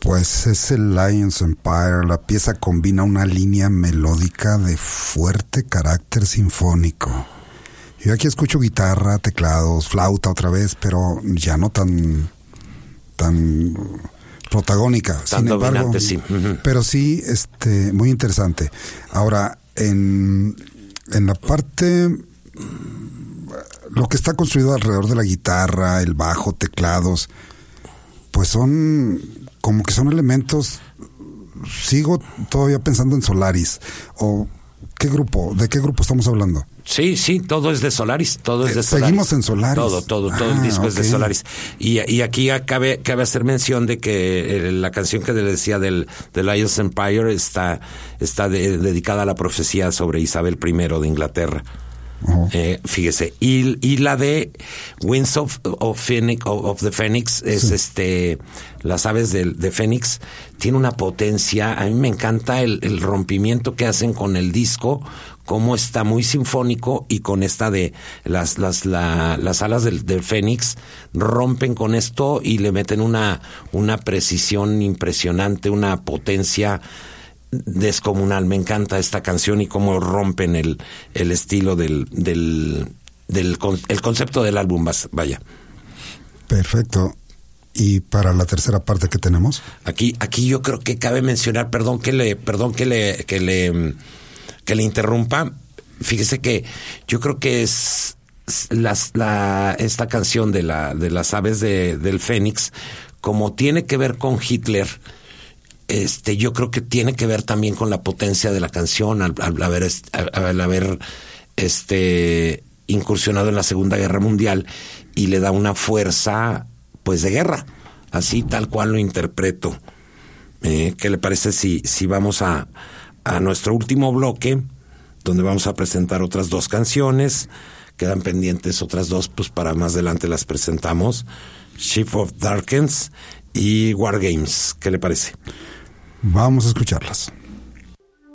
Pues es el Lions Empire. La pieza combina una línea melódica de fuerte carácter sinfónico. Yo aquí escucho guitarra, teclados, flauta otra vez, pero ya no tan protagónica. Tan Sin embargo, dominante, sí. Uh-huh. Pero sí, muy interesante. Ahora, en la parte, lo que está construido alrededor de la guitarra, el bajo, teclados, pues son como que son elementos. Sigo todavía pensando en Solaris. O ¿qué grupo? ¿De qué grupo estamos hablando? Sí, todo es de Solaris, todo es de Solaris. Seguimos en Solaris. Todo el disco es de Solaris. Y aquí cabe hacer mención de que la canción que le decía del Lions Empire está dedicada a la profecía sobre Isabel I de Inglaterra. Uh-huh. Fíjese, y la de Winds of the Phoenix es las aves de Fénix, tiene una potencia. A mí me encanta el rompimiento que hacen con el disco, cómo está muy sinfónico, y con esta de las alas del Fénix rompen con esto y le meten una precisión impresionante, una potencia descomunal. Me encanta esta canción y cómo rompen el estilo el concepto del álbum, vaya. Perfecto. ¿Y para la tercera parte que tenemos? Aquí yo creo que cabe mencionar, perdón que le interrumpa. Fíjese que yo creo que es esta canción de las aves del Fénix, como tiene que ver con Hitler. Yo creo que tiene que ver también con la potencia de la canción al haber incursionado en la Segunda Guerra Mundial, y le da una fuerza pues de guerra, así tal cual lo interpreto. ¿Qué le parece si vamos a nuestro último bloque, donde vamos a presentar otras dos canciones? Quedan pendientes otras dos, pues para más adelante las presentamos: Ship of Darkness y War Games. ¿Qué le parece? Vamos a escucharlas.